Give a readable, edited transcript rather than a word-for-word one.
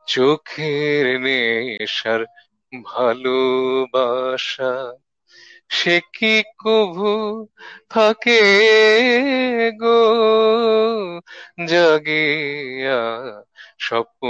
চোখের নেশার ভালোবাসা সে কি কভু থাকে গো জাগিয়া স্বপ্ন